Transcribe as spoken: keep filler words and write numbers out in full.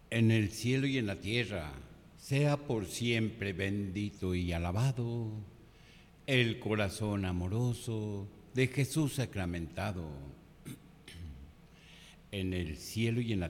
en el cielo y en la tierra, sea por siempre bendito y alabado el corazón amoroso de Jesús sacramentado, en el cielo y en la